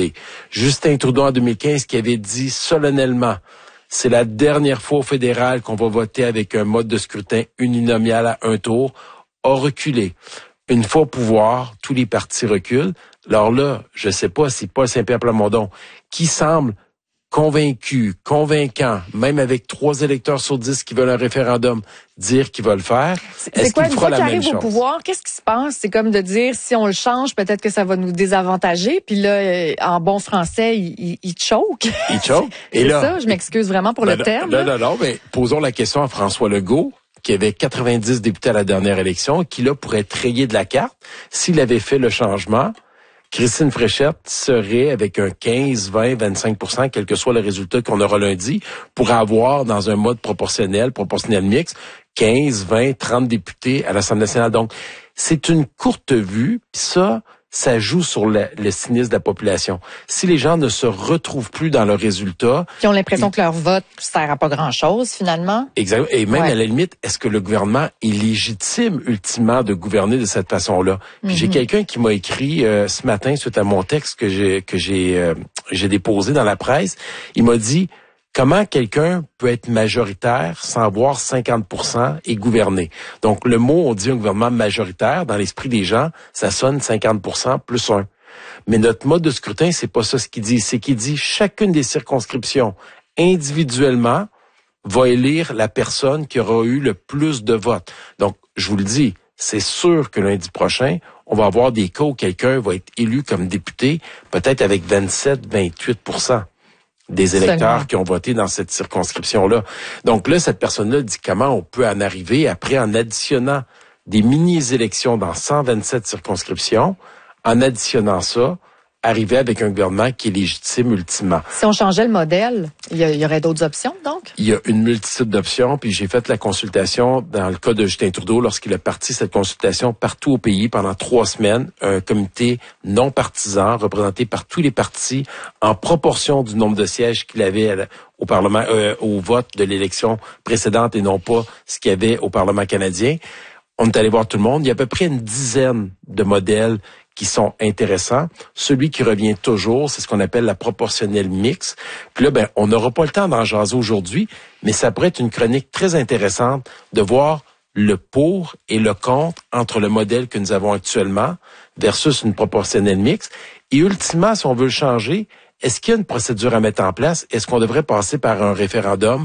reculer. Justin Trudeau en 2015 qui avait dit solennellement, c'est la dernière fois au fédéral qu'on va voter avec un mode de scrutin uninominal à un tour, a reculé. Une fois au pouvoir, tous les partis reculent. Alors là, je sais pas si Paul Saint-Pierre Plamondon, qui semble convaincant, même avec 3 électeurs sur 10 qui veulent un référendum, dire qu'ils veulent le faire. C'est quoi, une fois qu'il arrive au pouvoir, qu'est-ce qui se passe? C'est comme de dire, si on le change, peut-être que ça va nous désavantager. Puis là, en bon français, il choke. Il choke. Et là, ça, je m'excuse vraiment pour le terme. Non, mais posons la question à François Legault, qui avait 90 députés à la dernière élection, qui là pourrait être rayé de la carte. S'il avait fait le changement, Christine Fréchette serait avec un 15, 20, 25%, quel que soit le résultat qu'on aura lundi, pour avoir dans un mode proportionnel mixte, 15, 20, 30 députés à l'Assemblée nationale. Donc, c'est une courte vue, puis ça joue sur le cynisme de la population. Si les gens ne se retrouvent plus dans leurs résultats... Qui ont l'impression que leur vote sert à pas grand-chose, finalement. Exactement. Et même à la limite, est-ce que le gouvernement est légitime, ultimement, de gouverner de cette façon-là? Puis j'ai quelqu'un qui m'a écrit ce matin, suite à mon texte que j'ai déposé dans la presse, il m'a dit... Comment quelqu'un peut être majoritaire sans avoir 50% et gouverner? Donc, le mot, on dit un gouvernement majoritaire, dans l'esprit des gens, ça sonne 50% plus 1. Mais notre mode de scrutin, c'est pas ça ce qu'il dit. C'est qu'il dit chacune des circonscriptions, individuellement, va élire la personne qui aura eu le plus de votes. Donc, je vous le dis, c'est sûr que lundi prochain, on va avoir des cas où quelqu'un va être élu comme député, peut-être avec 27-28%. Des électeurs qui ont voté dans cette circonscription-là. Donc là, cette personne-là dit comment on peut en arriver après en additionnant des mini-élections dans 127 circonscriptions, en additionnant ça, arriver avec un gouvernement qui est légitime ultimement. Si on changeait le modèle, il y aurait d'autres options, donc? Il y a une multitude d'options, puis j'ai fait la consultation dans le cas de Justin Trudeau lorsqu'il a parti cette consultation partout au pays pendant 3 semaines, un comité non partisan représenté par tous les partis en proportion du nombre de sièges qu'il avait au Parlement, au vote de l'élection précédente et non pas ce qu'il y avait au Parlement canadien. On est allé voir tout le monde. Il y a à peu près une dizaine de modèles qui sont intéressants. Celui qui revient toujours, c'est ce qu'on appelle la proportionnelle mixte. Puis là, on n'aura pas le temps d'en jaser aujourd'hui, mais ça pourrait être une chronique très intéressante de voir le pour et le contre entre le modèle que nous avons actuellement versus une proportionnelle mixte. Et ultimement, si on veut le changer, est-ce qu'il y a une procédure à mettre en place? Est-ce qu'on devrait passer par un référendum?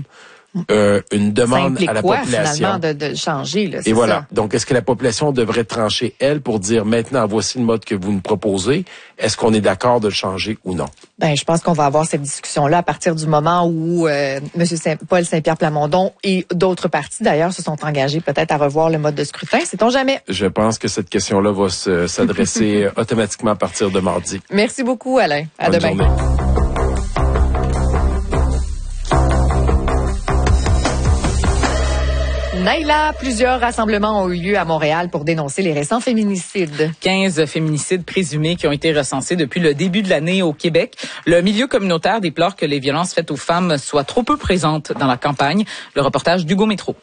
Une demande à la population. Finalement, de changer, là, et voilà. Ça. Donc, est-ce que la population devrait trancher, elle, pour dire maintenant, voici le mode que vous nous proposez? Est-ce qu'on est d'accord de le changer ou non? Je pense qu'on va avoir cette discussion-là à partir du moment où Paul Saint-Pierre Plamondon et d'autres partis, d'ailleurs, se sont engagés peut-être à revoir le mode de scrutin. Sait-on jamais? Je pense que cette question-là va s'adresser automatiquement à partir de mardi. Merci beaucoup, Alain. À Bonne demain. Journée. Naïla, plusieurs rassemblements ont eu lieu à Montréal pour dénoncer les récents féminicides. 15 féminicides présumés qui ont été recensés depuis le début de l'année au Québec. Le milieu communautaire déplore que les violences faites aux femmes soient trop peu présentes dans la campagne. Le reportage d'Hugo Métro.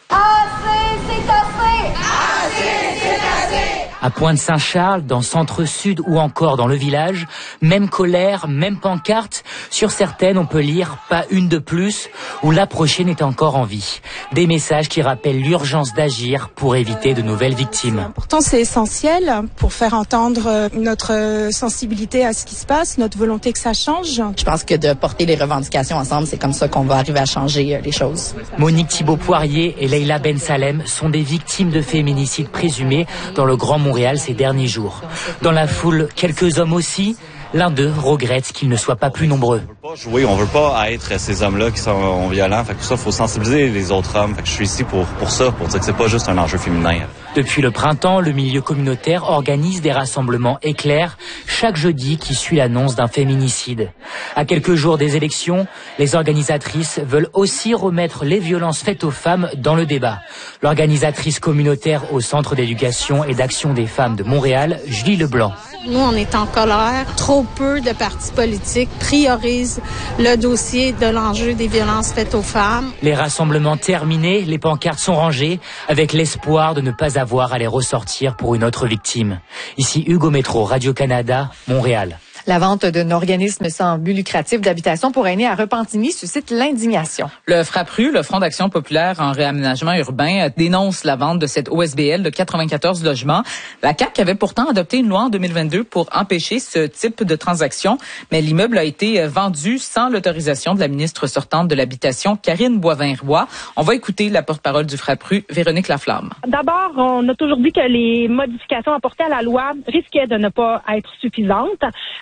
À Pointe-Saint-Charles, dans Centre-Sud ou encore dans le village, même colère, même pancarte. Sur certaines, on peut lire « Pas une de plus » ou « La prochaine est encore en vie ». Des messages qui rappellent l'urgence d'agir pour éviter de nouvelles victimes. Pourtant, c'est essentiel pour faire entendre notre sensibilité à ce qui se passe, notre volonté que ça change. Je pense que de porter les revendications ensemble, c'est comme ça qu'on va arriver à changer les choses. Monique Thibault-Poirier et Leila Ben Salem sont des victimes de féminicides présumés dans le Grand Montréal ces derniers jours. Dans la foule, quelques hommes aussi. L'un d'eux regrette qu'ils ne soient pas plus nombreux. On veut pas être ces hommes-là qui sont violents. Fait que ça, faut sensibiliser les autres hommes. Fait que je suis ici pour ça, pour dire que c'est pas juste un enjeu féminin. Depuis le printemps, le milieu communautaire organise des rassemblements éclairs chaque jeudi qui suit l'annonce d'un féminicide. À quelques jours des élections, les organisatrices veulent aussi remettre les violences faites aux femmes dans le débat. L'organisatrice communautaire au Centre d'éducation et d'action des femmes de Montréal, Julie Leblanc. Nous, on est en colère. Trop peu de partis politiques priorisent le dossier de l'enjeu des violences faites aux femmes. Les rassemblements terminés, les pancartes sont rangées avec l'espoir de ne pas avoir à les ressortir pour une autre victime. Ici Hugo Métro, Radio-Canada, Montréal. La vente d'un organisme sans but lucratif d'habitation pour aînés à Repentigny suscite l'indignation. Le FRAPRU, le Front d'action populaire en réaménagement urbain, dénonce la vente de cette OSBL de 94 logements. La CAQ avait pourtant adopté une loi en 2022 pour empêcher ce type de transaction, mais l'immeuble a été vendu sans l'autorisation de la ministre sortante de l'Habitation, Karine Boivin-Roy. On va écouter la porte-parole du FRAPRU, Véronique Laflamme. D'abord, on a toujours dit que les modifications apportées à la loi risquaient de ne pas être suffisantes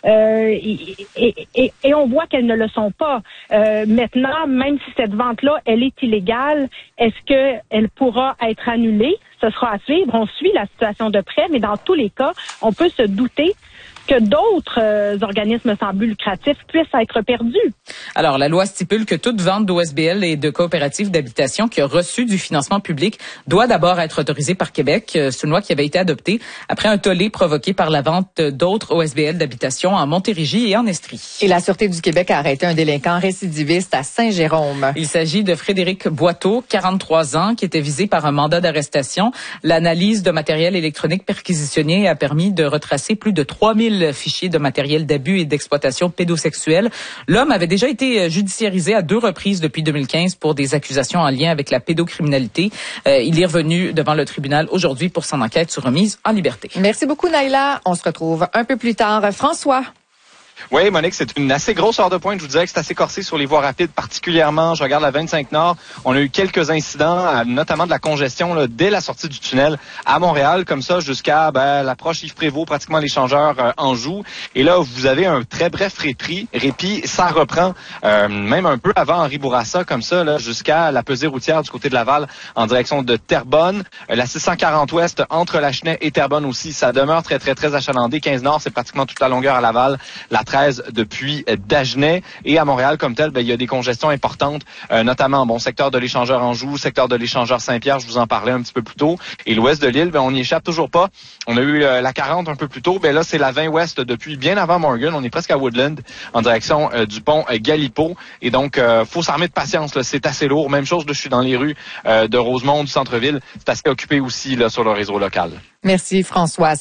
et on voit qu'elles ne le sont pas. Maintenant, même si cette vente-là, elle est illégale, est-ce qu'elle pourra être annulée? Ce sera à suivre. On suit la situation de près, mais dans tous les cas, on peut se douter que d'autres organismes sans but lucratif puissent être perdus. Alors, la loi stipule que toute vente d'OSBL et de coopératives d'habitation qui a reçu du financement public doit d'abord être autorisée par Québec. C'est une loi qui avait été adoptée après un tollé provoqué par la vente d'autres OSBL d'habitation en Montérégie et en Estrie. Et la Sûreté du Québec a arrêté un délinquant récidiviste à Saint-Jérôme. Il s'agit de Frédéric Boiteau, 43 ans, qui était visé par un mandat d'arrestation. L'analyse de matériel électronique perquisitionné a permis de retracer plus de 3000 fichiers de matériel d'abus et d'exploitation pédosexuelle. L'homme avait déjà été judiciarisé à 2 reprises depuis 2015 pour des accusations en lien avec la pédocriminalité. Il est revenu devant le tribunal aujourd'hui pour son enquête sur remise en liberté. Merci beaucoup, Naïla. On se retrouve un peu plus tard. François. Oui, Monique, c'est une assez grosse heure de pointe. Je vous dirais que c'est assez corsé sur les voies rapides, particulièrement, je regarde la 25 Nord. On a eu quelques incidents, notamment de la congestion là, dès la sortie du tunnel à Montréal, comme ça, jusqu'à l'approche Yves-Prévost, pratiquement l'échangeur Anjou. Et là, vous avez un très bref répit. Ça reprend même un peu avant Henri Bourassa, comme ça, là, jusqu'à la pesée routière du côté de Laval en direction de Terrebonne. La 640 Ouest entre Lachenay et Terrebonne aussi, ça demeure très, très, très achalandé. 15 Nord, c'est pratiquement toute la longueur à Laval. La 13 depuis Dagenais et à Montréal comme tel, il y a des congestions importantes, notamment secteur de l'échangeur Anjou, secteur de l'échangeur Saint-Pierre, je vous en parlais un petit peu plus tôt, et l'ouest de l'île, on n'y échappe toujours pas. On a eu la 40 un peu plus tôt, là c'est la 20 ouest depuis bien avant Morgan, on est presque à Woodland en direction du pont Galipo et donc faut s'armer de patience, là, c'est assez lourd. Même chose, là, je suis dans les rues de Rosemont, du centre-ville, c'est assez occupé aussi là sur le réseau local. Merci François.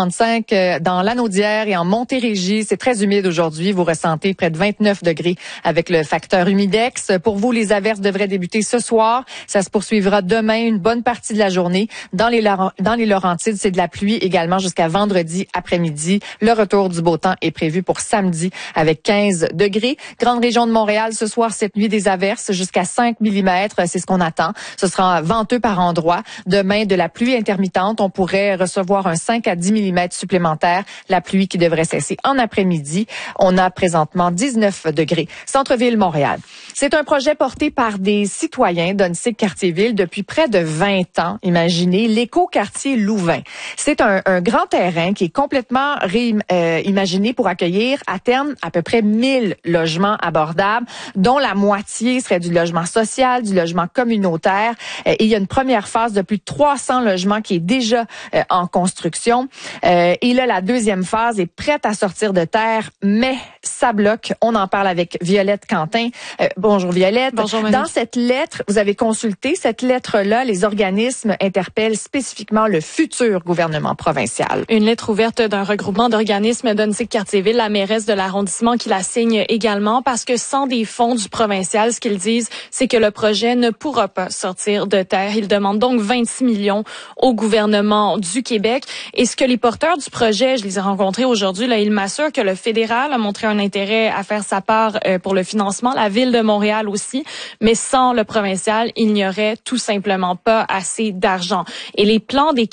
16h35 dans l'Anaudière et en Montérégie, c'est très humide aujourd'hui. Vous ressentez près de 29 degrés avec le facteur humidex. Pour vous, les averses devraient débuter ce soir. Ça se poursuivra demain une bonne partie de la journée. Dans les Laurentides, c'est de la pluie également jusqu'à vendredi après-midi. Le retour du beau temps est prévu pour samedi avec 15 degrés. Grande région de Montréal, ce soir, cette nuit, des averses jusqu'à 5 mm. C'est ce qu'on attend. Ce sera venteux par endroits. Demain, de la pluie intermittente. On pourrait recevoir un 5 à 10 mm supplémentaire. La pluie qui devrait cesser en après-midi. On a présentement 19 degrés. Centre-ville Montréal. C'est un projet porté par des citoyens d'Onsic-Cartierville depuis près de 20 ans. Imaginez, l'éco-quartier Louvain. C'est un grand terrain qui est complètement imaginé pour accueillir à terme à peu près 1000 logements abordables, dont la moitié serait du logement social, du logement communautaire. Et il y a une première phase de plus de 300 logements qui est déjà en construction. Et là, la deuxième phase est prête à sortir de terre, mais ça bloque. On en parle avec Violette Quentin. Bonjour Violette. Bonjour Monique. Dans cette lettre, vous avez consulté cette lettre-là, les organismes interpellent spécifiquement le futur gouvernement provincial. Une lettre ouverte d'un regroupement d'organismes d'Onsic-Cartierville, la mairesse de l'arrondissement qui la signe également, parce que sans des fonds du provincial, ce qu'ils disent, c'est que le projet ne pourra pas sortir de terre. Ils demandent donc 26 millions au gouvernement du Québec. Et ce que les porteurs du projet, je les ai rencontrés aujourd'hui, là, ils m'assurent que le fédéral a montré un intérêt à faire sa part pour le financement, la ville de Montréal aussi, mais sans le provincial, il n'y aurait tout simplement pas assez d'argent. Et les plans des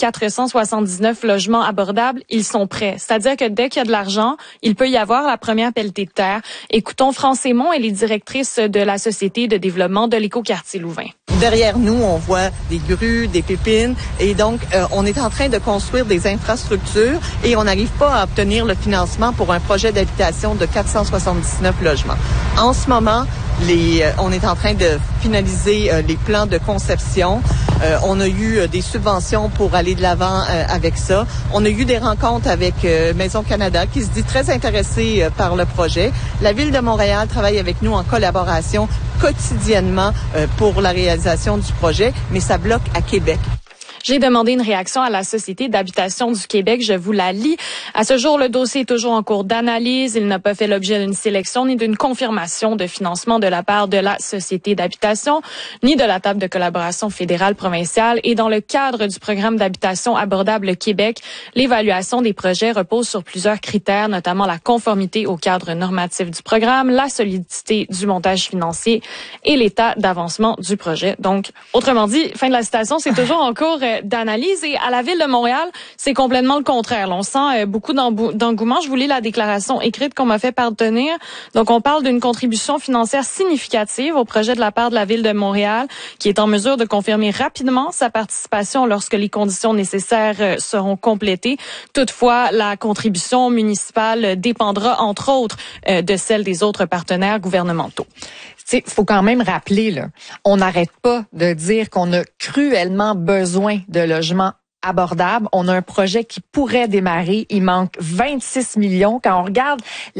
479 logements abordables, ils sont prêts. C'est-à-dire que dès qu'il y a de l'argent, il peut y avoir la première pelletée de terre. Écoutons France Aymon, elle est directrice de la Société de développement de l'écoquartier Louvain. Derrière nous, on voit des grues, des pépines, et donc on est en train de construire des infrastructures et on n'arrive pas à obtenir le financement pour un projet d'habitation de 479 logements. En ce moment, on est en train de finaliser les plans de conception. On a eu des subventions pour aller de l'avant avec ça. On a eu des rencontres avec Maison Canada qui se dit très intéressée par le projet. La Ville de Montréal travaille avec nous en collaboration quotidiennement pour la réalisation du projet, mais ça bloque à Québec. J'ai demandé une réaction à la Société d'habitation du Québec. Je vous la lis. À ce jour, le dossier est toujours en cours d'analyse. Il n'a pas fait l'objet d'une sélection ni d'une confirmation de financement de la part de la Société d'habitation, ni de la table de collaboration fédérale provinciale. Et dans le cadre du programme d'habitation abordable Québec, l'évaluation des projets repose sur plusieurs critères, notamment la conformité au cadre normatif du programme, la solidité du montage financier et l'état d'avancement du projet. Donc, autrement dit, fin de la citation, c'est toujours en cours d'analyse. Et à la Ville de Montréal, c'est complètement le contraire. Là, on sent beaucoup d'engouement. Je vous lis la déclaration écrite qu'on m'a fait parvenir. Donc, on parle d'une contribution financière significative au projet de la part de la Ville de Montréal, qui est en mesure de confirmer rapidement sa participation lorsque les conditions nécessaires seront complétées. Toutefois, la contribution municipale dépendra, entre autres, de celle des autres partenaires gouvernementaux. Il faut quand même rappeler, là, on n'arrête pas de dire qu'on a cruellement besoin de logements abordables. On a un projet qui pourrait démarrer. Il manque 26 millions. Quand on regarde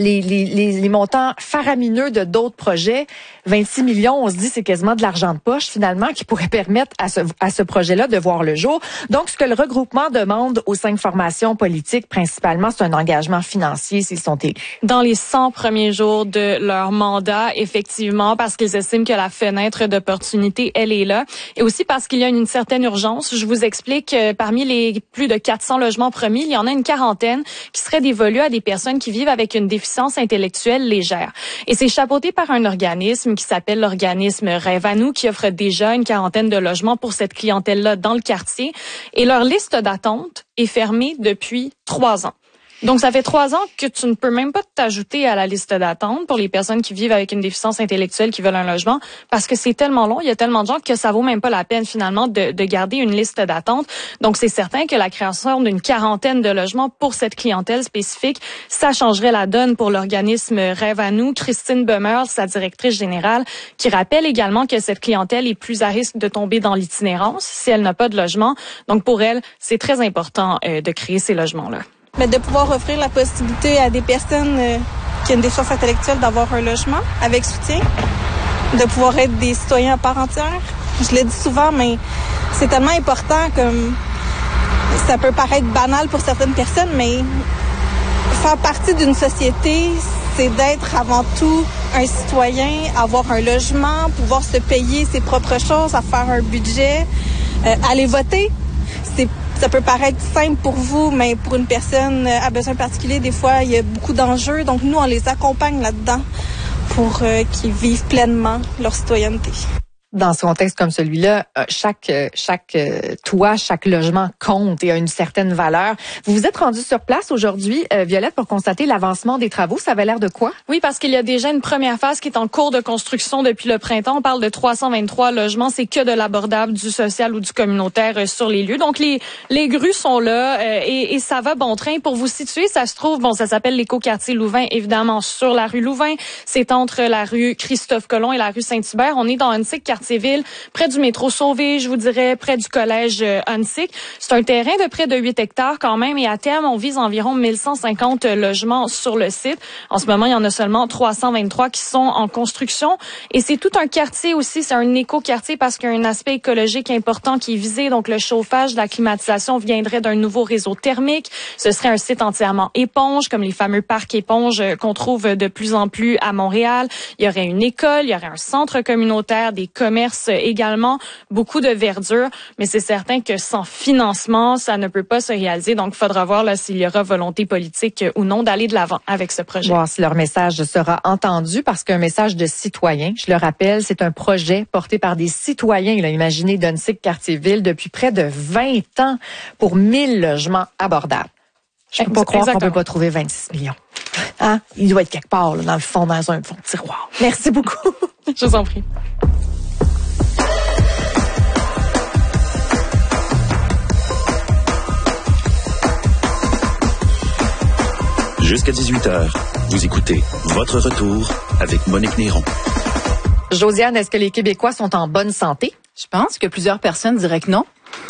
les montants faramineux de d'autres projets, 26 millions, on se dit c'est quasiment de l'argent de poche finalement qui pourrait permettre à ce projet-là de voir le jour. Donc, ce que le regroupement demande aux 5 formations politiques, principalement, c'est un engagement financier s'ils sont élus. Dans les 100 premiers jours de leur mandat, effectivement, parce qu'ils estiment que la fenêtre d'opportunité, elle est là. Et aussi parce qu'il y a une certaine urgence. Je vous explique, parmi les plus de 400 logements promis, il y en a une quarantaine qui seraient dévolus à des personnes qui vivent avec une déficience intellectuelle légère. Et c'est chapeauté par un organisme qui s'appelle l'organisme Rêve à nous, qui offre déjà une quarantaine de logements pour cette clientèle-là dans le quartier. Et leur liste d'attente est fermée depuis 3 ans. Donc, ça fait 3 ans que tu ne peux même pas t'ajouter à la liste d'attente pour les personnes qui vivent avec une déficience intellectuelle qui veulent un logement parce que c'est tellement long, il y a tellement de gens que ça vaut même pas la peine finalement de garder une liste d'attente. Donc, c'est certain que la création d'une quarantaine de logements pour cette clientèle spécifique, ça changerait la donne pour l'organisme Rêve à nous. Christine Bemers, sa directrice générale, qui rappelle également que cette clientèle est plus à risque de tomber dans l'itinérance si elle n'a pas de logement. Donc, pour elle, c'est très important de créer ces logements-là. Mais de pouvoir offrir la possibilité à des personnes qui ont une déficience intellectuelle d'avoir un logement avec soutien, de pouvoir être des citoyens à part entière. Je le dis souvent, mais c'est tellement important, comme ça peut paraître banal pour certaines personnes, mais faire partie d'une société, c'est d'être avant tout un citoyen, avoir un logement, pouvoir se payer ses propres choses, à faire un budget, aller voter. Ça peut paraître simple pour vous, mais pour une personne à besoin particulier, des fois, il y a beaucoup d'enjeux. Donc, nous, on les accompagne là-dedans pour qu'ils vivent pleinement leur citoyenneté. Dans ce contexte comme celui-là, chaque toit, chaque logement compte et a une certaine valeur. Vous vous êtes rendu sur place aujourd'hui, Violette, pour constater l'avancement des travaux. Ça avait l'air de quoi? Oui, parce qu'il y a déjà une première phase qui est en cours de construction depuis le printemps. On parle de 323 logements. C'est que de l'abordable, du social ou du communautaire sur les lieux. Donc, les grues sont là et ça va bon train. Pour vous situer, ça se trouve, ça s'appelle l'écoquartier Louvain, évidemment, sur la rue Louvain. C'est entre la rue Christophe-Colomb et la rue Saint-Hubert. On est dans un Ville, près du métro Sauvé, je vous dirais, près du collège Huntsic. C'est un terrain de près de 8 hectares quand même et à terme, on vise environ 1150 logements sur le site. En ce moment, il y en a seulement 323 qui sont en construction et c'est tout un quartier aussi, c'est un éco-quartier parce qu'il y a un aspect écologique important qui est visé. Donc, le chauffage, la climatisation viendrait d'un nouveau réseau thermique. Ce serait un site entièrement éponge, comme les fameux parcs éponges qu'on trouve de plus en plus à Montréal. Il y aurait une école, il y aurait un centre communautaire, des commerces également, beaucoup de verdure, mais c'est certain que sans financement, ça ne peut pas se réaliser. Donc, il faudra voir là s'il y aura volonté politique ou non d'aller de l'avant avec ce projet. Voir si leur message sera entendu, parce qu'un message de citoyen, je le rappelle, c'est un projet porté par des citoyens. Là, imaginez Huntsic-Cartierville depuis près de 20 ans pour 1000 logements abordables. Je ne peux pas croire qu'on peut pas trouver 26 millions. Hein? Il doit être quelque part là, dans le fond, dans un fond de tiroir. Merci beaucoup. Je vous en prie. Jusqu'à 18h, vous écoutez Votre Retour avec Monique Néron. Josiane, est-ce que les Québécois sont en bonne santé? Je pense que plusieurs personnes diraient que non.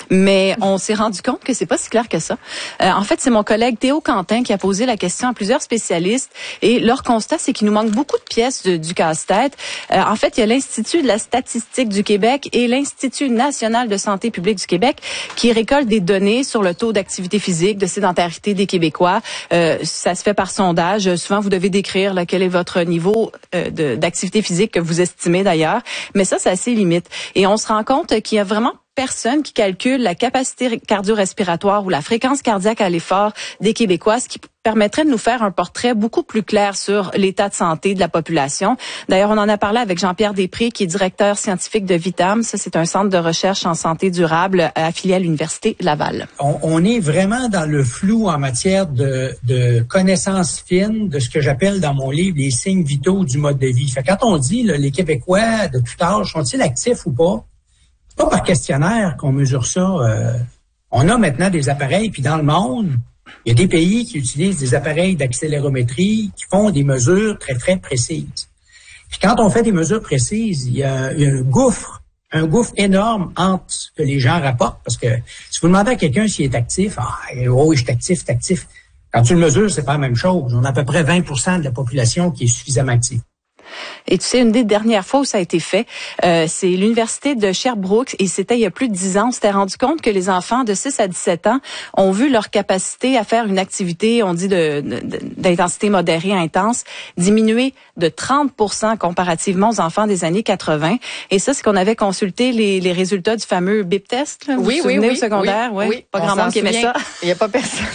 Mais on s'est rendu compte que c'est pas si clair que ça. En fait, c'est mon collègue Théo Quentin qui a posé la question à plusieurs spécialistes et leur constat, c'est qu'il nous manque beaucoup de pièces du casse-tête. En fait, il y a l'Institut de la statistique du Québec et l'Institut national de santé publique du Québec qui récoltent des données sur le taux d'activité physique, de sédentarité des Québécois. Ça se fait par sondage. Souvent, vous devez décrire quel est votre niveau d'activité physique que vous estimez d'ailleurs. Mais ça, c'est assez limite. Et on se rend compte qu'il y a vraiment personne qui calcule la capacité cardio-respiratoire ou la fréquence cardiaque à l'effort des Québécois, ce qui permettrait de nous faire un portrait beaucoup plus clair sur l'état de santé de la population. D'ailleurs, on en a parlé avec Jean-Pierre Després, qui est directeur scientifique de Vitam. Ça, c'est un centre de recherche en santé durable affilié à l'Université Laval. On est vraiment dans le flou en matière de connaissances fines de ce que j'appelle dans mon livre les signes vitaux du mode de vie. Fait quand on dit les Québécois de tout âge, sont-ils actifs ou pas? C'est pas par questionnaire qu'on mesure ça. On a maintenant des appareils, puis dans le monde, il y a des pays qui utilisent des appareils d'accélérométrie qui font des mesures très, très précises. Puis quand on fait des mesures précises, il y a un gouffre énorme entre ce que les gens rapportent. Parce que si vous demandez à quelqu'un s'il est actif, oui, je suis actif. Quand tu le mesures, c'est pas la même chose. On a à peu près 20% de la population qui est suffisamment active. Et tu sais, une des dernières fois où ça a été fait, c'est l'Université de Sherbrooke, et c'était il y a plus de 10 ans. On s'était rendu compte que les enfants de 6 à 17 ans ont vu leur capacité à faire une activité, on dit d'intensité modérée intense, diminuer de 30% comparativement aux enfants des années 80. Et ça, c'est qu'on avait consulté les résultats du fameux BIP test. Là, oui, au secondaire. Oui. Pas grand monde qui aimait ça. Il n'y a pas personne.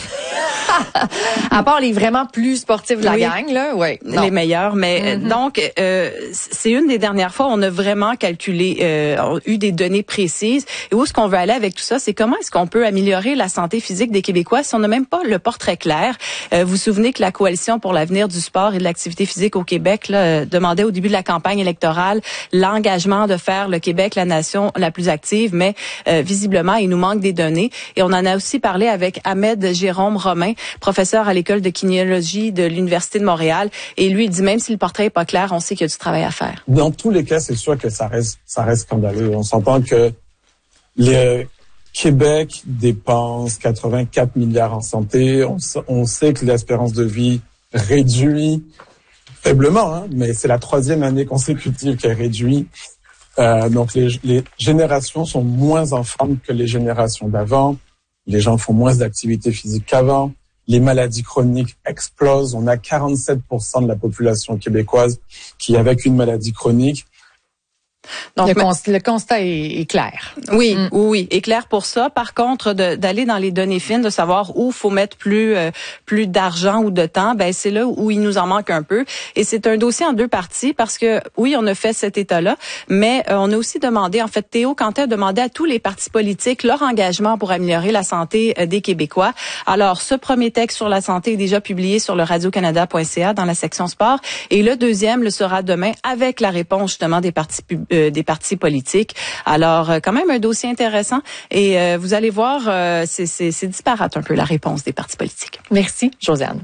À part les vraiment plus sportifs de la gang, là, les meilleurs. Mais donc, c'est une des dernières fois où on a vraiment calculé, eu des données précises. Et où est-ce qu'on veut aller avec tout ça? C'est comment est-ce qu'on peut améliorer la santé physique des Québécois si on n'a même pas le portrait clair? Vous vous souvenez que la Coalition pour l'avenir du sport et de l'activité physique au Québec demandait au début de la campagne électorale l'engagement de faire le Québec la nation la plus active, mais visiblement, il nous manque des données. Et on en a aussi parlé avec Ahmed Jérôme Romain, professeur à l'école de kinéologie de l'Université de Montréal. Et lui, il dit même si le portrait est pas clair, on sait qu'il y a du travail à faire. Dans tous les cas, c'est sûr que ça reste scandaleux. On s'entend que le Québec dépense 84 milliards en santé. On sait que l'espérance de vie réduit faiblement, mais c'est la 3e année consécutive qu'elle réduit. Donc les générations sont moins en forme que les générations d'avant. Les gens font moins d'activité physique qu'avant. Les maladies chroniques explosent. On a 47% de la population québécoise qui est avec une maladie chronique. Donc, le constat est clair. Oui, est clair pour ça. Par contre, d'aller dans les données fines, de savoir où faut mettre plus d'argent ou de temps, c'est là où il nous en manque un peu. Et c'est un dossier en 2 parties parce que oui, on a fait cet état-là, mais on a aussi demandé, en fait, Théo Quentin a demandé à tous les partis politiques leur engagement pour améliorer la santé des Québécois. Alors, ce premier texte sur la santé est déjà publié sur le radiocanada.ca dans la section sport, et le deuxième le sera demain avec la réponse justement des partis politiques. Alors, quand même un dossier intéressant, et vous allez voir, c'est disparate un peu la réponse des partis politiques. Merci, Josiane.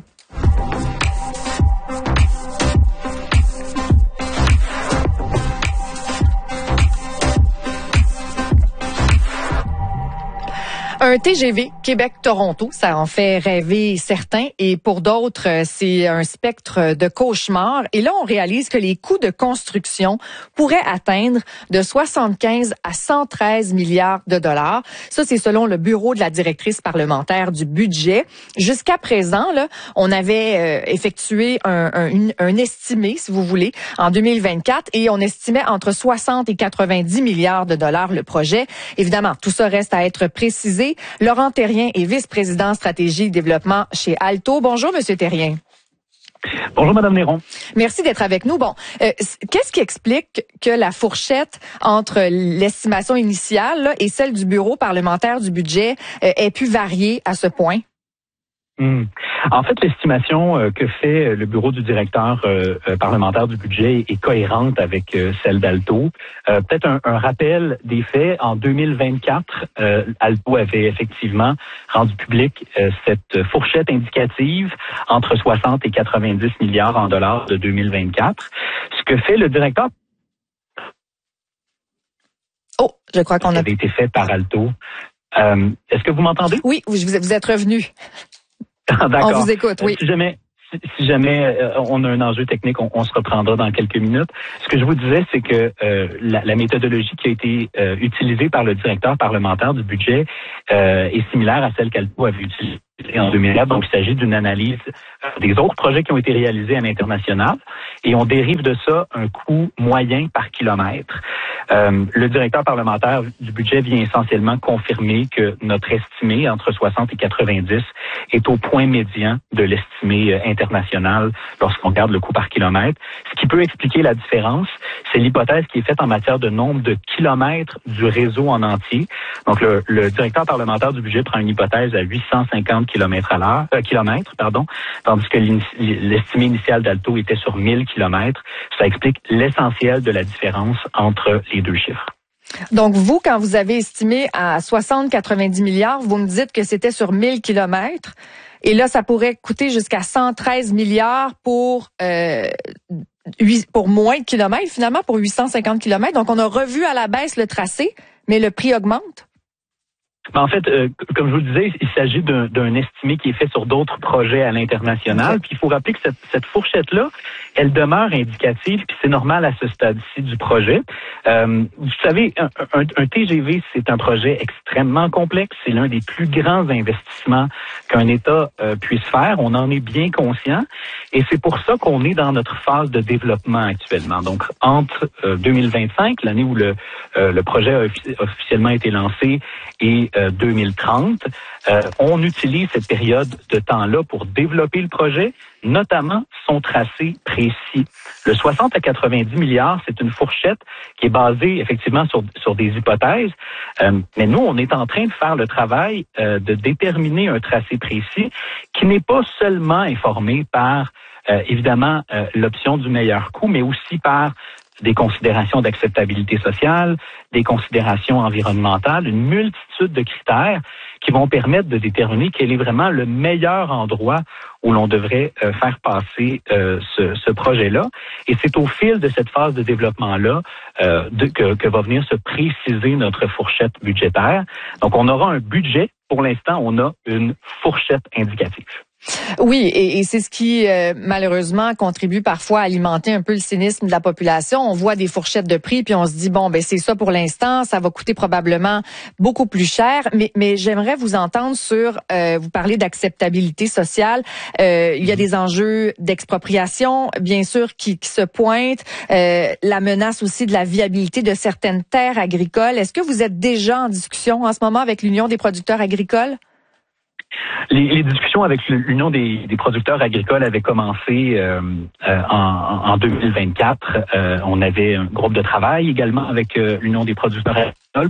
Un TGV Québec-Toronto, ça en fait rêver certains, et pour d'autres, c'est un spectre de cauchemar. Et là, on réalise que les coûts de construction pourraient atteindre de 75 à 113 milliards de dollars. Ça, c'est selon le bureau de la directrice parlementaire du budget. Jusqu'à présent, là, on avait effectué un estimé, si vous voulez, en 2024, et on estimait entre 60 et 90 milliards de dollars le projet. Évidemment, tout ça reste à être précisé. Laurent Terrien est vice-président stratégie et développement chez Alto. Bonjour, Monsieur Terrien. Bonjour, Madame Néron. Merci d'être avec nous. Bon, qu'est-ce qui explique que la fourchette entre l'estimation initiale là, et celle du bureau parlementaire du budget ait pu varier à ce point? En fait, l'estimation que fait le bureau du directeur parlementaire du budget est cohérente avec celle d'Alto. Peut-être un rappel des faits. En 2024, Alto avait effectivement rendu public cette fourchette indicative entre 60 et 90 milliards en dollars de 2024. Ce que fait le directeur... Je crois qu'on avait été fait par Alto. Est-ce que vous m'entendez? Oui, vous êtes revenu. D'accord. On vous écoute, oui. Si jamais on a un enjeu technique, on se reprendra dans quelques minutes. Ce que je vous disais, c'est que la méthodologie qui a été utilisée par le directeur parlementaire du budget est similaire à celle qu'Alto avait utilisée en 2004. Donc, il s'agit d'une analyse des autres projets qui ont été réalisés à l'international et on dérive de ça un coût moyen par kilomètre. Le directeur parlementaire du budget vient essentiellement confirmer que notre estimé entre 60 et 90 est au point médian de l'estimé international lorsqu'on regarde le coût par kilomètre. Ce qui peut expliquer la différence, c'est l'hypothèse qui est faite en matière de nombre de kilomètres du réseau en entier. Donc, le directeur parlementaire du budget prend une hypothèse à 850 kilomètres, tandis que l'estimé initial d'Alto était sur 1000 kilomètres. Ça explique l'essentiel de la différence entre les deux chiffres. Donc, vous, quand vous avez estimé à 60-90 milliards, vous me dites que c'était sur 1000 kilomètres. Et là, ça pourrait coûter jusqu'à 113 milliards pour moins de kilomètres, finalement, pour 850 kilomètres. Donc, on a revu à la baisse le tracé, mais le prix augmente? En fait, comme je vous le disais, il s'agit d'un estimé qui est fait sur d'autres projets à l'international. Puis il faut rappeler que cette fourchette-là, elle demeure indicative, puis c'est normal à ce stade-ci du projet. Vous savez, un TGV, c'est un projet extrêmement complexe. C'est l'un des plus grands investissements qu'un État puisse faire. On en est bien conscient. Et c'est pour ça qu'on est dans notre phase de développement actuellement. Donc, entre 2025, l'année où le projet a officiellement été lancé, et 2030, on utilise cette période de temps-là pour développer le projet, notamment son tracé précis. Le 60 à 90 milliards, c'est une fourchette qui est basée effectivement sur des hypothèses, mais nous, on est en train de faire le travail de déterminer un tracé précis qui n'est pas seulement informé par, évidemment, l'option du meilleur coût, mais aussi par des considérations d'acceptabilité sociale, des considérations environnementales, une multitude de critères qui vont permettre de déterminer quel est vraiment le meilleur endroit où l'on devrait faire passer ce projet-là. Et c'est au fil de cette phase de développement-là que va venir se préciser notre fourchette budgétaire. Donc, on aura un budget. Pour l'instant, on a une fourchette indicative. Oui, et c'est ce qui, malheureusement, contribue parfois à alimenter un peu le cynisme de la population. On voit des fourchettes de prix, puis on se dit, bon, ben c'est ça pour l'instant, ça va coûter probablement beaucoup plus cher. Mais j'aimerais vous entendre sur, vous parlez d'acceptabilité sociale. Il y a des enjeux d'expropriation, bien sûr, qui se pointent. La menace aussi de la viabilité de certaines terres agricoles. Est-ce que vous êtes déjà en discussion en ce moment avec l'Union des producteurs agricoles? Les discussions avec l'Union des producteurs agricoles avaient commencé en 2024. On avait un groupe de travail également avec l'Union des producteurs agricoles.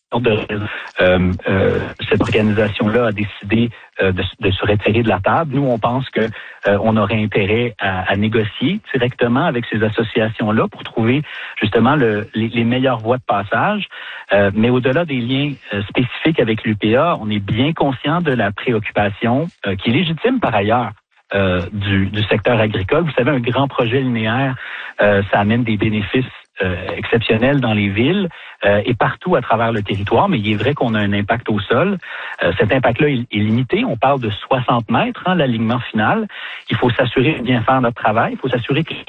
Cette organisation-là a décidé de se retirer de la table. Nous, on pense que on aurait intérêt à négocier directement avec ces associations-là pour trouver justement les meilleures voies de passage. Mais au-delà des liens spécifiques avec l'UPA, on est bien conscient de la préoccupation qui est légitime par ailleurs du secteur agricole. Vous savez, un grand projet linéaire, ça amène des bénéfices exceptionnels dans les villes et partout à travers le territoire, mais il est vrai qu'on a un impact au sol. Cet impact-là est limité. On parle de 60 mètres, l'alignement final. Il faut s'assurer de bien faire notre travail. Il faut s'assurer que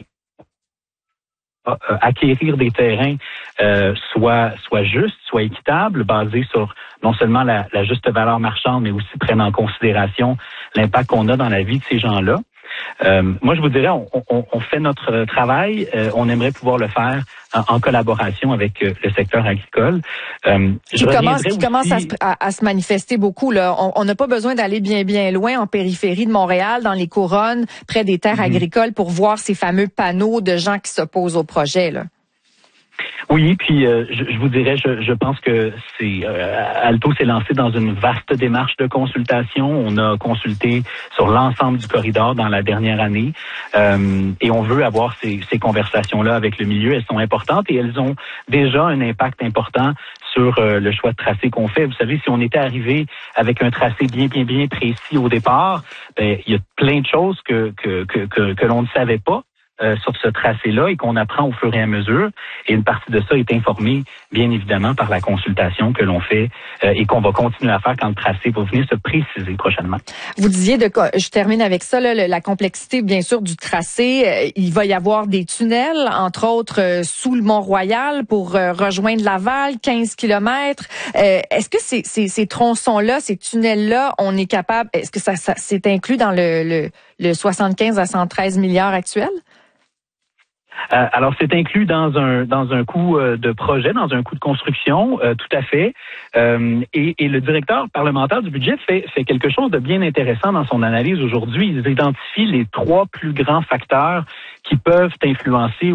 acquérir des terrains soit juste, soit équitable, basé sur non seulement la juste valeur marchande, mais aussi prenne en considération l'impact qu'on a dans la vie de ces gens-là. Moi, je vous dirais, on fait notre travail. On aimerait pouvoir le faire en collaboration avec le secteur agricole. Qui commence à se manifester beaucoup. Là. On n'a pas besoin d'aller bien loin en périphérie de Montréal, dans les couronnes, près des terres agricoles, pour voir ces fameux panneaux de gens qui s'opposent au projet, là. Oui, puis je vous dirais, je pense que Alto s'est lancé dans une vaste démarche de consultation. On a consulté sur l'ensemble du corridor dans la dernière année et on veut avoir ces conversations-là avec le milieu. Elles sont importantes et elles ont déjà un impact important sur le choix de tracé qu'on fait. Vous savez, si on était arrivé avec un tracé bien précis au départ, il y a plein de choses que l'on ne savait pas. sur ce tracé-là et qu'on apprend au fur et à mesure. Et une partie de ça est informée, bien évidemment, par la consultation que l'on fait et qu'on va continuer à faire quand le tracé va venir se préciser prochainement. Vous disiez, je termine avec ça, là, la complexité, bien sûr, du tracé. Il va y avoir des tunnels, entre autres, sous le Mont-Royal pour rejoindre Laval, 15 kilomètres. Est-ce que ces tronçons-là, ces tunnels-là, on est capable, est-ce que ça c'est inclus dans le 75 à 113 milliards actuel? Alors, c'est inclus dans un coût de projet, dans un coût de construction, tout à fait. Et le directeur parlementaire du budget fait quelque chose de bien intéressant dans son analyse aujourd'hui. Il identifie les 3 plus grands facteurs qui peuvent influencer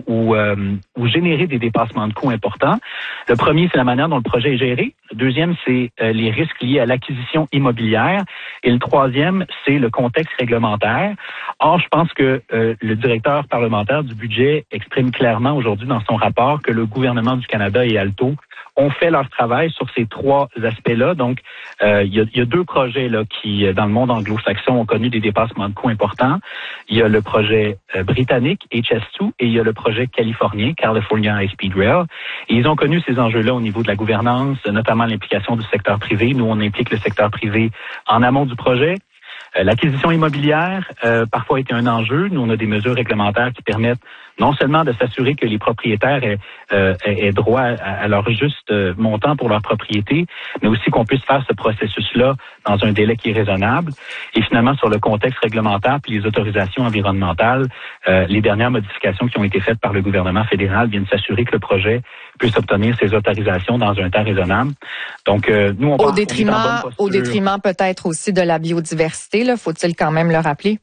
ou générer des dépassements de coûts importants. Le premier, c'est la manière dont le projet est géré. Le deuxième, c'est les risques liés à l'acquisition immobilière. Et le troisième, c'est le contexte réglementaire. Or, je pense que le directeur parlementaire du budget exprime clairement aujourd'hui dans son rapport que le gouvernement du Canada et Alto ont fait leur travail sur ces 3 aspects-là. Donc, il y a 2 projets là qui, dans le monde anglo-saxon, ont connu des dépassements de coûts importants. Il y a le projet britannique, HS2, et il y a le projet californien, California High Speed Rail. Et ils ont connu ces enjeux-là au niveau de la gouvernance, notamment l'implication du secteur privé. Nous, on implique le secteur privé en amont du projet. L'acquisition immobilière, parfois, était un enjeu. Nous, on a des mesures réglementaires qui permettent non seulement de s'assurer que les propriétaires aient droit à leur juste montant pour leur propriété, mais aussi qu'on puisse faire ce processus-là dans un délai qui est raisonnable. Et finalement, sur le contexte réglementaire puis les autorisations environnementales, les dernières modifications qui ont été faites par le gouvernement fédéral viennent s'assurer que le projet puisse obtenir ces autorisations dans un temps raisonnable. Donc, nous, on au détriment peut-être aussi de la biodiversité, là, faut-il quand même le rappeler?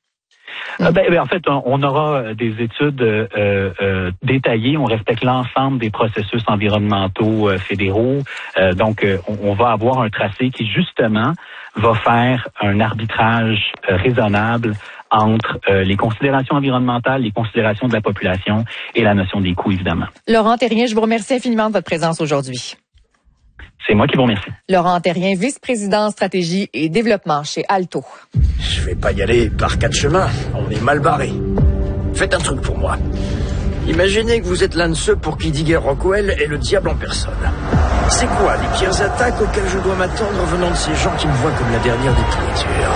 En fait, on aura des études détaillées. On respecte l'ensemble des processus environnementaux fédéraux. Donc, on va avoir un tracé qui, justement, va faire un arbitrage raisonnable entre les considérations environnementales, les considérations de la population et la notion des coûts, évidemment. Laurent Terrien, je vous remercie infiniment de votre présence aujourd'hui. C'est moi qui vous remercie. Laurent Terrien, vice-président stratégie et développement chez Alto. Je vais pas y aller par 4 chemins. On est mal barré. Faites un truc pour moi. Imaginez que vous êtes l'un de ceux pour qui Digger Rockwell est le diable en personne. C'est quoi les pires attaques auxquelles je dois m'attendre venant de ces gens qui me voient comme la dernière des pourritures?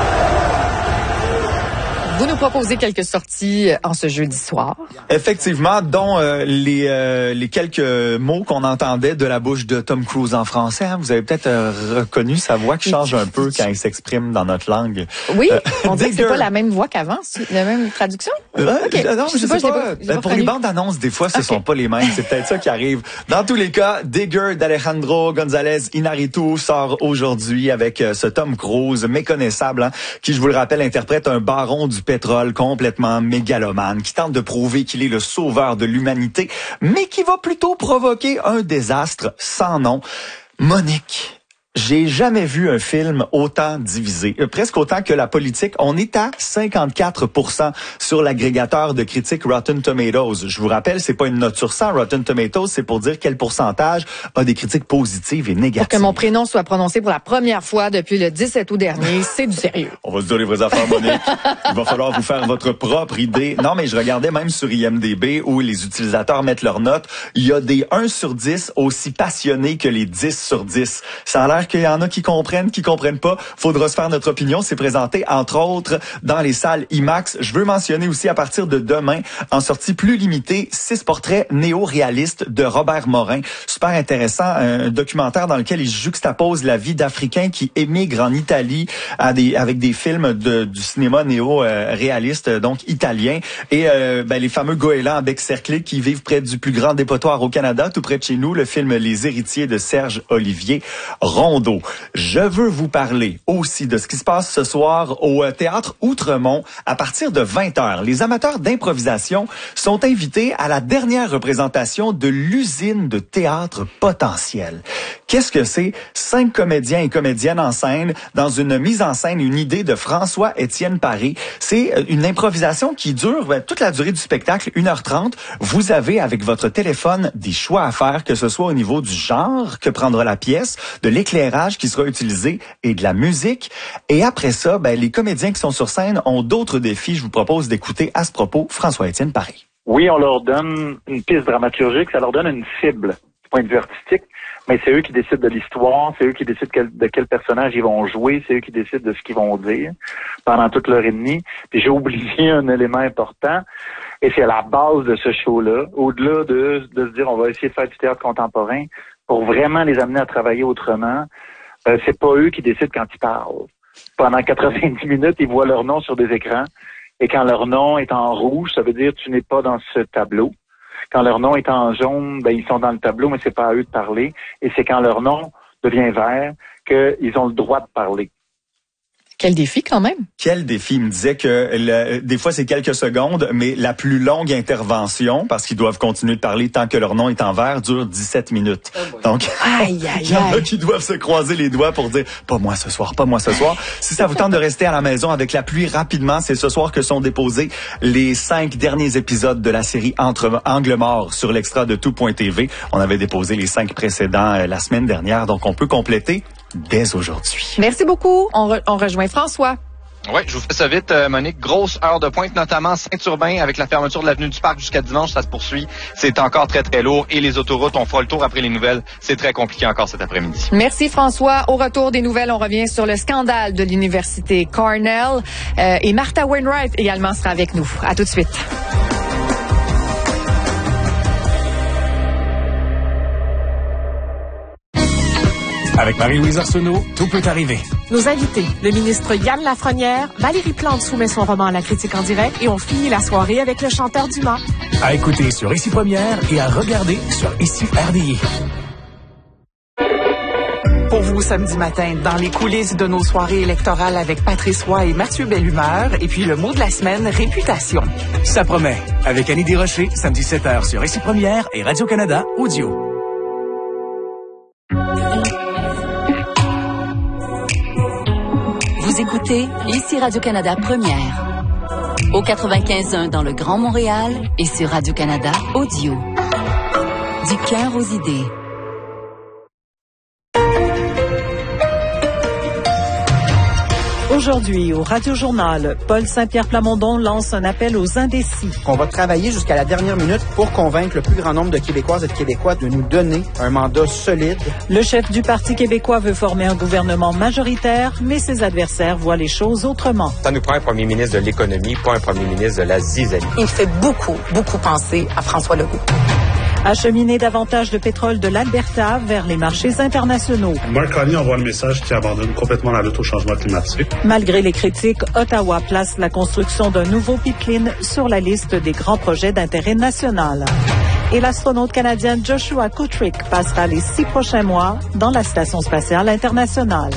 Vous nous proposez quelques sorties en ce jeudi soir. Effectivement, dont les quelques mots qu'on entendait de la bouche de Tom Cruise en français. Hein. Vous avez peut-être reconnu sa voix qui change un peu quand il s'exprime dans notre langue. Oui, on dirait que c'est pas la même voix qu'avant, la même traduction. Okay. Non, je sais pas. Pour les bandes annonces, des fois, ce sont pas les mêmes. C'est peut-être ça qui arrive. Dans tous les cas, Digger d'Alejandro González Iñárritu sort aujourd'hui avec ce Tom Cruise méconnaissable, hein, qui, je vous le rappelle, interprète un baron du pétrole complètement mégalomane, qui tente de prouver qu'il est le sauveur de l'humanité, mais qui va plutôt provoquer un désastre sans nom. Monique. J'ai jamais vu un film autant divisé, presque autant que la politique. On est à 54% sur l'agrégateur de critiques Rotten Tomatoes. Je vous rappelle, c'est pas une note sur 100. Rotten Tomatoes, c'est pour dire quel pourcentage a des critiques positives et négatives. Pour que mon prénom soit prononcé pour la première fois depuis le 17 août dernier, c'est du sérieux. On va se dire les vraies affaires, Monique. Il va falloir vous faire votre propre idée. Non, mais je regardais même sur IMDb où les utilisateurs mettent leurs notes. Il y a des 1 sur 10 aussi passionnés que les 10 sur 10. Ça a l'air qu'il y en a qui comprennent pas. Faudra se faire notre opinion. C'est présenté, entre autres, dans les salles IMAX. Je veux mentionner aussi, à partir de demain, en sortie plus limitée, 6 portraits néo-réalistes de Robert Morin. Super intéressant. Un documentaire dans lequel il juxtapose la vie d'Africains qui émigrent en Italie avec des films du cinéma néo-réaliste, donc italien. Et les fameux goélands à bec cerclé qui vivent près du plus grand dépotoir au Canada, tout près de chez nous, le film Les Héritiers de Serge Olivier Rondeau. Je veux vous parler aussi de ce qui se passe ce soir au Théâtre Outremont à partir de 20h. Les amateurs d'improvisation sont invités à la dernière représentation de l'usine de théâtre potentiel. Qu'est-ce que c'est? 5 comédiens et comédiennes en scène dans une mise en scène, une idée de François-Étienne Paré. C'est une improvisation qui dure toute la durée du spectacle, 1h30. Vous avez avec votre téléphone des choix à faire, que ce soit au niveau du genre que prendra la pièce, de l'éclairage qui sera utilisé et de la musique. Et après ça, les comédiens qui sont sur scène ont d'autres défis. Je vous propose d'écouter à ce propos François-Étienne Paré. Oui, on leur donne une piste dramaturgique, ça leur donne une cible du point de vue artistique. Mais c'est eux qui décident de l'histoire, c'est eux qui décident de quel personnage ils vont jouer, c'est eux qui décident de ce qu'ils vont dire pendant toute l'heure et demie. Puis j'ai oublié un élément important, et c'est à la base de ce show-là, au-delà de se dire on va essayer de faire du théâtre contemporain, pour vraiment les amener à travailler autrement, c'est pas eux qui décident quand ils parlent. Pendant 90 minutes, ils voient leur nom sur des écrans, et quand leur nom est en rouge, ça veut dire tu n'es pas dans ce tableau. Quand leur nom est en jaune, ils sont dans le tableau, mais c'est pas à eux de parler. Et c'est quand leur nom devient vert qu'ils ont le droit de parler. Quel défi quand même. Quel défi. Il me disait que des fois c'est quelques secondes, mais la plus longue intervention, parce qu'ils doivent continuer de parler tant que leur nom est en vert, dure 17 minutes. Donc, il y en a qui doivent se croiser les doigts pour dire « pas moi ce soir, pas moi ce soir ». Si ça vous tente de rester à la maison avec la pluie rapidement, c'est ce soir que sont déposés les 5 derniers épisodes de la série Angle mort sur l'extra de tout.tv. On avait déposé les 5 précédents la semaine dernière, donc on peut compléter dès aujourd'hui. Merci beaucoup. On rejoint François. Oui, je vous fais ça vite, Monique. Grosse heure de pointe, notamment Saint-Urbain, avec la fermeture de l'avenue du Parc jusqu'à dimanche, ça se poursuit. C'est encore très, très lourd. Et les autoroutes, on fera le tour après les nouvelles. C'est très compliqué encore cet après-midi. Merci, François. Au retour des nouvelles, on revient sur le scandale de l'université Cornell. Et Martha Wainwright également sera avec nous. À tout de suite. Avec Marie-Louise Arsenault, tout peut arriver. Nos invités, le ministre Yann Lafrenière, Valérie Plante soumet son roman à la critique en direct et on finit la soirée avec le chanteur Dumas. À écouter sur Ici Première et à regarder sur Ici RDI. Pour vous, samedi matin, dans les coulisses de nos soirées électorales avec Patrice Roy et Mathieu Bellumeur, et puis le mot de la semaine, réputation. Ça promet. Avec Annie Desrochers, samedi 7h sur Ici Première et Radio-Canada Audio. Vous écoutez Ici Radio-Canada Première. Au 95.1 dans le Grand Montréal et sur Radio-Canada Audio. Du cœur aux idées. Aujourd'hui, au Radio-Journal, Paul Saint-Pierre Plamondon lance un appel aux indécis. On va travailler jusqu'à la dernière minute pour convaincre le plus grand nombre de Québécoises et de Québécois de nous donner un mandat solide. Le chef du Parti québécois veut former un gouvernement majoritaire, mais ses adversaires voient les choses autrement. Ça nous prend un premier ministre de l'économie, pas un premier ministre de la zizanie. Il fait beaucoup penser à François Legault. Acheminer davantage de pétrole de l'Alberta vers les marchés internationaux. Mark Carney envoie le message qui abandonne complètement la lutte au changement climatique. Malgré les critiques, Ottawa place la construction d'un nouveau pipeline sur la liste des grands projets d'intérêt national. Et l'astronaute canadien Joshua Kutrick passera les 6 prochains mois dans la Station spatiale internationale.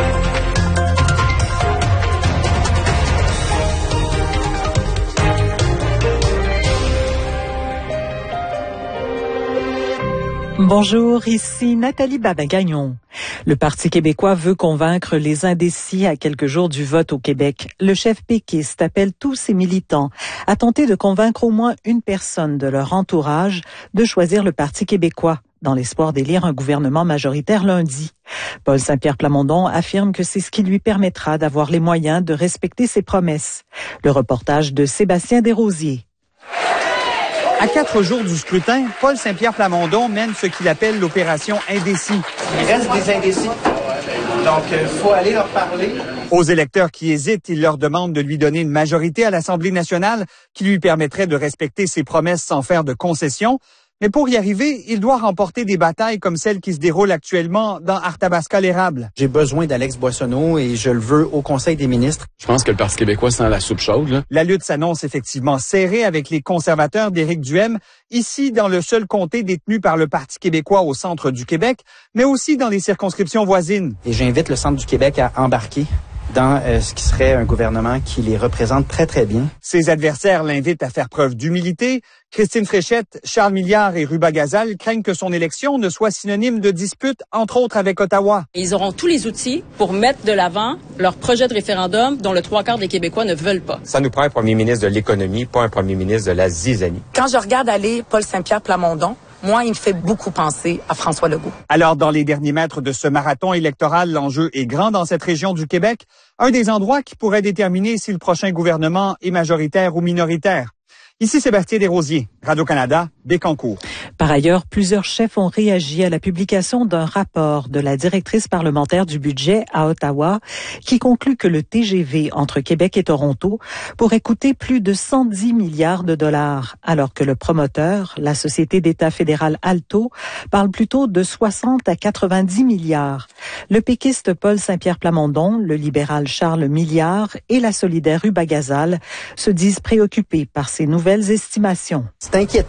Bonjour, ici Nathalie Babin-Gagnon. Le Parti québécois veut convaincre les indécis à quelques jours du vote au Québec. Le chef péquiste appelle tous ses militants à tenter de convaincre au moins une personne de leur entourage de choisir le Parti québécois dans l'espoir d'élire un gouvernement majoritaire lundi. Paul Saint-Pierre Plamondon affirme que c'est ce qui lui permettra d'avoir les moyens de respecter ses promesses. Le reportage de Sébastien Desrosiers. À 4 jours du scrutin, Paul Saint-Pierre Plamondon mène ce qu'il appelle l'opération indécis. Il reste des indécis. Donc, faut aller leur parler. Aux électeurs qui hésitent, il leur demande de lui donner une majorité à l'Assemblée nationale qui lui permettrait de respecter ses promesses sans faire de concessions. Mais pour y arriver, il doit remporter des batailles comme celle qui se déroule actuellement dans Arthabasca-l'Érable. J'ai besoin d'Alex Boissonneau et je le veux au Conseil des ministres. Je pense que le Parti québécois sent la soupe chaude, là. La lutte s'annonce effectivement serrée avec les conservateurs d'Éric Duhaime, ici dans le seul comté détenu par le Parti québécois au centre du Québec, mais aussi dans les circonscriptions voisines. Et j'invite le centre du Québec à embarquer dans ce qui serait un gouvernement qui les représente très, très bien. Ses adversaires l'invitent à faire preuve d'humilité. Christine Fréchette, Charles Milliard et Ruba Gazal craignent que son élection ne soit synonyme de dispute, entre autres avec Ottawa. Ils auront tous les outils pour mettre de l'avant leur projet de référendum dont le 3/4 des Québécois ne veulent pas. Ça nous prend un premier ministre de l'économie, pas un premier ministre de la zizanie. Quand je regarde aller Paul Saint-Pierre Plamondon, moi, il me fait beaucoup penser à François Legault. Alors, dans les derniers mètres de ce marathon électoral, l'enjeu est grand dans cette région du Québec, un des endroits qui pourrait déterminer si le prochain gouvernement est majoritaire ou minoritaire. Ici Sébastien Desrosiers, Radio-Canada, Bécancour. Par ailleurs, plusieurs chefs ont réagi à la publication d'un rapport de la directrice parlementaire du budget à Ottawa qui conclut que le TGV entre Québec et Toronto pourrait coûter plus de 110 milliards de dollars, alors que le promoteur, la société d'État fédérale Alto, parle plutôt de 60 à 90 milliards. Le péquiste Paul Saint-Pierre Plamondon, le libéral Charles Milliard et la solidaire Ruba Gazal se disent préoccupés par ces nouvelles estimations. C'est inquiétant.